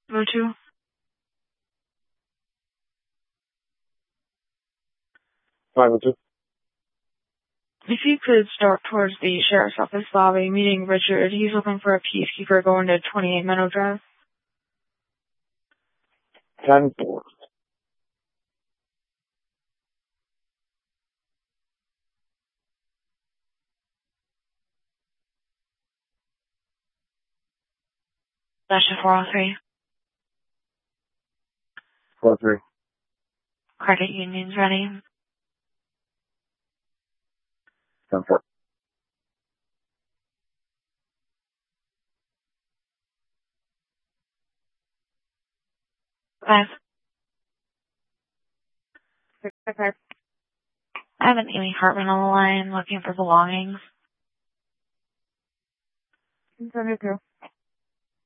Go to. If you could start towards the sheriff's office lobby, meeting Richard. He's looking for a peacekeeper going to 28 Meadow Drive. 10-4. Session 403. 4-3. Credit unions ready. 10-4. Five. I have an Amy Hartman on the line looking for belongings. Send it through.